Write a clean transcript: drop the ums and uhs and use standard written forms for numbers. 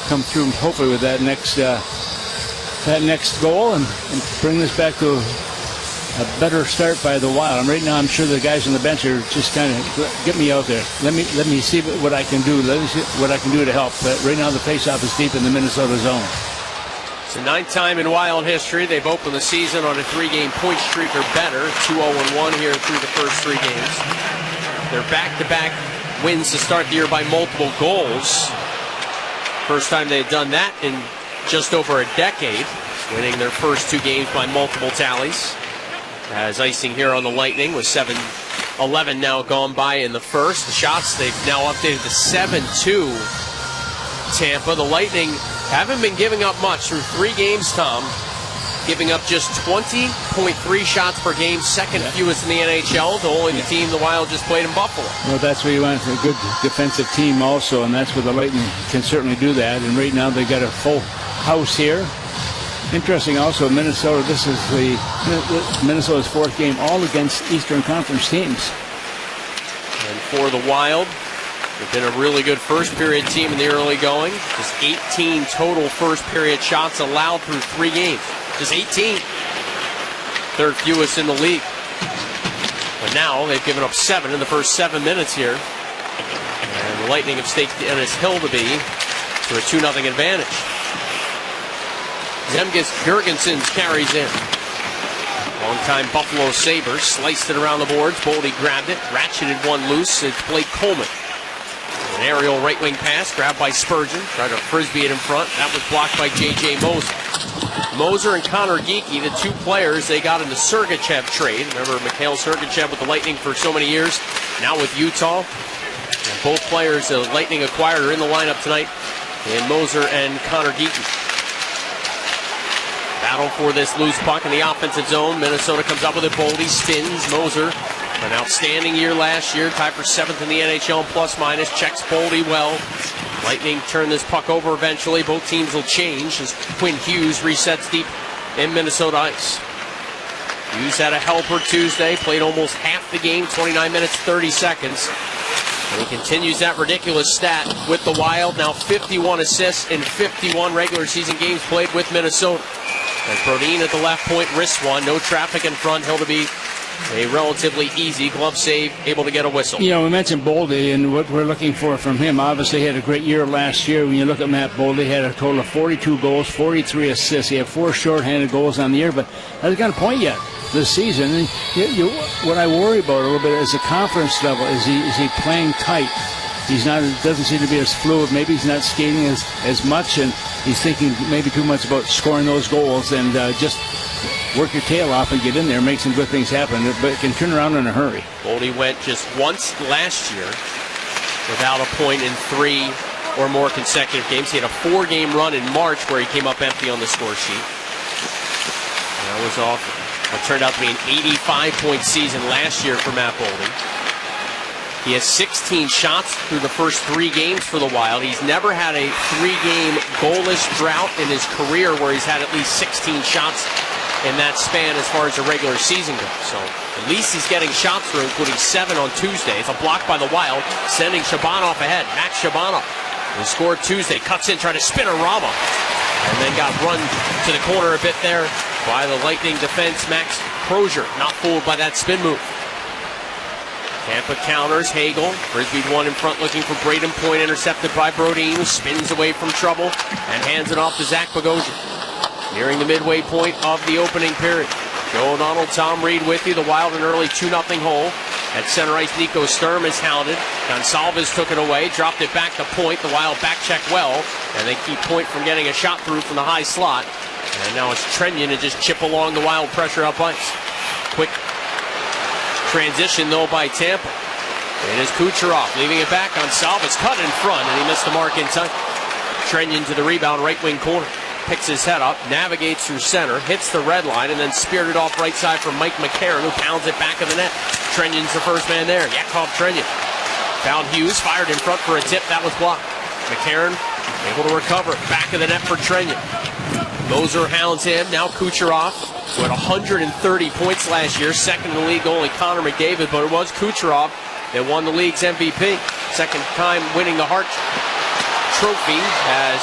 come through hopefully with that next goal and bring this back to a better start by the Wild. And right now, I'm sure the guys on the bench are just kind of, get me out there. Let me see what I can do. Let me see what I can do to help. But right now, the faceoff is deep in the Minnesota zone. It's the 9th time in Wild history they've opened the season on a 3-game point streak or better. 2-0-1 here through the first 3 games. They're back-to-back wins to start the year by multiple goals. First time they've done that in just over a decade, winning their first 2 games by multiple tallies. As icing here on the Lightning with 7:11 now gone by in the first. The shots they've now updated to 7-2. Tampa, the Lightning haven't been giving up much through 3 games, Tom. Giving up just 20.3 shots per game, second fewest in the NHL, to only the team the Wild just played in Buffalo. Well, that's where you want a good defensive team also, and that's where the Lightning can certainly do that. And right now they've got a full house here. Interesting also, Minnesota, this is Minnesota's 4th game all against Eastern Conference teams. And for the Wild, they've been a really good first period team in the early going. Just 18 total first period shots allowed through 3 games. Just 18. 3rd fewest in the league. But now they've given up 7 in the first 7 minutes here. And the Lightning have staked Ennis Hill to be to a 2-0 advantage. Zemgus Girgensons carries in. Longtime Buffalo Sabres sliced it around the boards. Boldy grabbed it, ratcheted one loose. It's Blake Coleman. An aerial right wing pass grabbed by Spurgeon. Tried to frisbee it in front. That was blocked by J.J. Moser. Moser and Connor Geekie, the 2 players they got in the Sergachev trade. Remember Mikhail Sergachev with the Lightning for so many years. Now with Utah. And both players the Lightning acquired are in the lineup tonight. And Moser and Connor Geekie. Battle for this loose puck in the offensive zone. Minnesota comes up with it. Boldy spins. Moser, an outstanding year last year, tied for 7th in the NHL in plus-minus. Checks Boldy well. Lightning turn this puck over eventually. Both teams will change as Quinn Hughes resets deep in Minnesota ice. Hughes had a helper Tuesday. Played almost half the game, 29 minutes, 30 seconds. And he continues that ridiculous stat with the Wild. Now 51 assists in 51 regular season games played with Minnesota. And Brodin at the left point, wrists one. No traffic in front. He'll be a relatively easy glove save, able to get a whistle. You know, we mentioned Boldy and what we're looking for from him. Obviously, he had a great year last year. When you look at Matt Boldy, he had a total of 42 goals, 43 assists. He had 4 shorthanded goals on the year, but hasn't got a point yet this season. And what I worry about a little bit is the confidence level. Is he playing tight? He's not. Doesn't seem to be as fluid. Maybe he's not skating as much, and he's thinking maybe too much about scoring those goals. And just work your tail off and get in there, make some good things happen. But it can turn around in a hurry. Boldy went just once last year without a point in 3 or more consecutive games. He had a 4-game run in March where he came up empty on the score sheet. That was off what turned out to be an 85-point season last year for Matt Boldy. He has 16 shots through the first 3 games for the Wild. He's never had a 3-game goalless drought in his career where he's had at least 16 shots in that span as far as the regular season goes. So at least he's getting shots through, including 7 on Tuesday. It's a block by the Wild, sending Shabanov ahead. Max Shabanov, who scored Tuesday, cuts in, trying to spin a Rama, and then got run to the corner a bit there by the Lightning defense. Max Crozier, not fooled by that spin move. Tampa counters. Hagel, frisbeed one in front, looking for Braden Point, intercepted by Brodin, who spins away from trouble and hands it off to Zach Bogosian. Nearing the midway point of the opening period. Joe O'Donnell, Tom Reed with you. The Wild an early 2-0 hole. At center ice, Nico Sturm is hounded. Gonsalves took it away, dropped it back to Point. The Wild back check well, and they keep Point from getting a shot through from the high slot. And now it's Trenyon to just chip along the Wild pressure up ice. Quick transition, though, by Tampa. It is Kucherov leaving it back. Gonsalves cut in front, and he missed the mark in time. Trenyon to the rebound, right wing corner. Picks his head up, navigates through center, hits the red line, and then speared it off right side for Mike McCarron, who pounds it back of the net. Trenyon's the first man there. Yakov Trenyon found Hughes, fired in front for a tip. That was blocked. McCarron able to recover. Back of the net for Trenyon. Moser hounds him. Now Kucherov, who had 130 points last year. Second in the league, only Connor McDavid, but it was Kucherov that won the league's MVP. Second time winning the Hart Trophy as